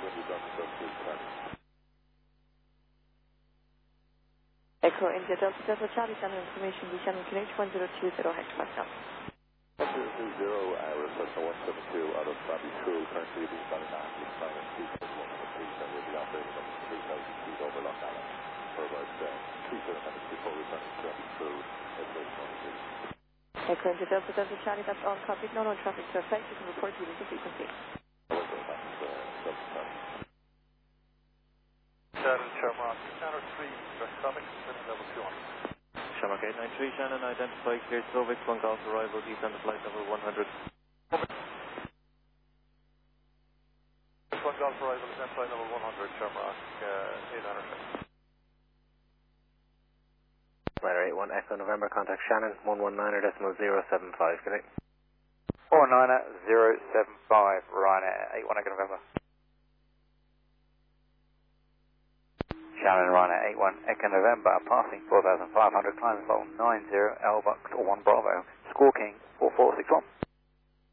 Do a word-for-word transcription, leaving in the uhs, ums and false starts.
Echo India Delta Delta Charlie Channel information, the channel K H one zero two zero hectopascal now. one zero two zero, Iris, Cessna one seven two out of Bobby True, currently being done in Ashley, Simon two seven one three seven, will be operating up to three thousand feet over Loch Allen for about uh, two seven minutes before returning to Bobby True, estimation one two. Echo India Delta Delta Charlie, that's all copy, no no traffic to effect, you can report to the frequency. Okay, that's uh, Delta Charlie. Shannon, Shamrock, Shannon three, direct traffic, level two hundred. Shamrock eight nine three, Shannon, identified, cleared Slovak, one golf arrival, descend to flight level one hundred. One golf arrival, descend flight level one hundred, Shamrock, uh, eight hundred. Ladder eight one, Echo November, contact Shannon, one one nine decimal zero seven five, good day. four nine zero seven five, Ryanair, eight one Echo November. Shannon, Ryanair, eight one Echo November, passing four thousand five hundred, climb level nine zero, L Buck one Bravo, Squawking four four six one.